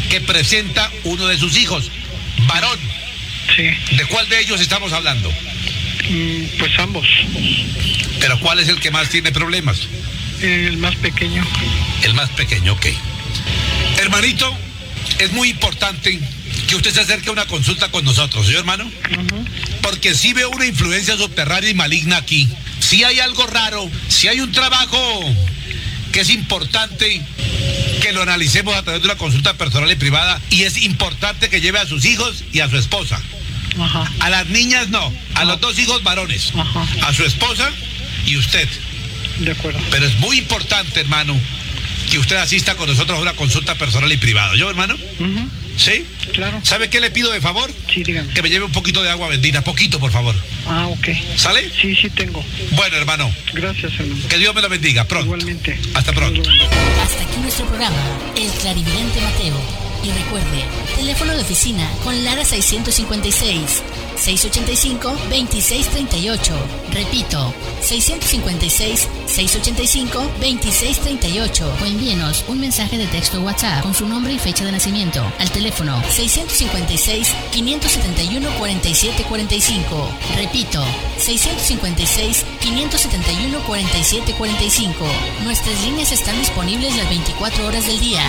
que presenta uno de sus hijos, varón. Sí. ¿De cuál de ellos estamos hablando? Pues ambos. ¿Pero cuál es el que más tiene problemas? El más pequeño. El más pequeño, ok. Hermanito, es muy importante que usted se acerque a una consulta con nosotros, ¿sí, hermano? Uh-huh. Porque si veo una influencia subterránea y maligna aquí, si hay algo raro, si hay un trabajo que es importante que lo analicemos a través de una consulta personal y privada, y es importante que lleve a sus hijos y a su esposa. Ajá. A las niñas no, a los dos hijos varones, Ajá. a su esposa y usted. De acuerdo. Pero es muy importante, hermano, que usted asista con nosotros a una consulta personal y privada. ¿Yo, hermano? Uh-huh. ¿Sí? Claro. ¿Sabe qué le pido de favor? Sí, dígame. Que me lleve un poquito de agua bendita, poquito, por favor. Ah, ok. ¿Sale? Sí, sí tengo. Bueno, hermano, Gracias, hermano. que Dios me lo bendiga. Pronto. Igualmente. Hasta pronto. Hasta aquí nuestro programa, El Clarividente Mateo. Y recuerde, teléfono de oficina con Lara 656 685-2638. Repito, 656-685-2638. O envíenos un mensaje de texto WhatsApp con su nombre y fecha de nacimiento al teléfono 656-571-4745. Repito, 656-571-4745. Nuestras líneas están disponibles las 24 horas del día.